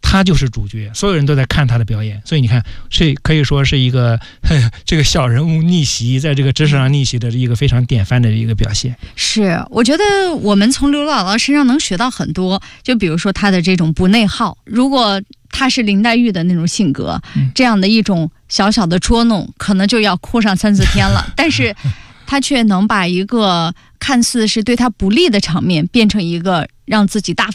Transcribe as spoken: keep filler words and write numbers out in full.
他就是主角，所有人都在看他的表演，所以你看，是可以说是一个呵这个小人物逆袭，在这个知识上逆袭的一个非常典范的一个表现。 是，我觉得我们从刘姥姥身上能学到很多，就比如说她的这种不内耗。如果她是林黛玉的那种性格，嗯、这样的一种小小的捉弄，可能就要哭上三四天了。但是她却能把一个看似是对她不利的场面，变成一个让自己大